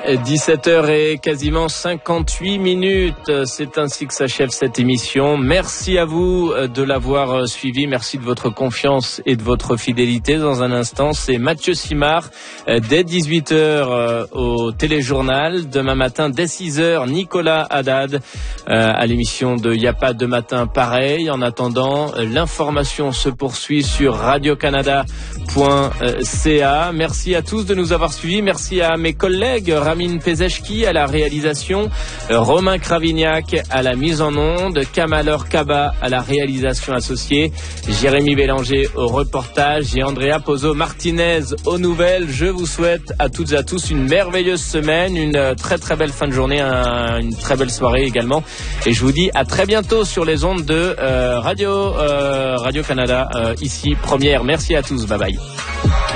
17h et quasiment 58 minutes. C'est ainsi que s'achève cette émission. Merci à vous de l'avoir suivi. Merci de votre confiance et de votre fidélité. Dans un instant, c'est Mathieu Simard dès 18h au téléjournal. Demain matin, dès 6h, Nicolas Haddad à l'émission de Y'a pas de matin pareil. En attendant, l'information se poursuit sur radiocanada.ca. Merci à tous de nous avoir suivis. Merci à mes collègues Ramin Pezeshki à la réalisation, Romain Cravignac à la mise en onde, Kamalor Kaba à la réalisation associée, Jérémy Bélanger au reportage et Andrea Pozo Martinez aux nouvelles. Je vous souhaite à toutes et à tous une merveilleuse semaine, une très très belle fin de journée, une très belle soirée également. Et je vous dis à très bientôt sur les ondes de Radio Canada, ici première. Merci à tous, bye bye.